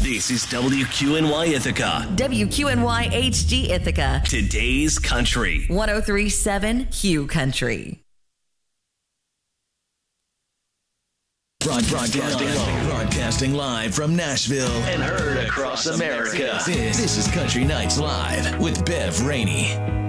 This is WQNY Ithaca. WQNY HG Ithaca. Today's Country. 1037 Hugh Country. Broadcasting live from Nashville and heard across America. This is Country Nights Live with Bev Rainey.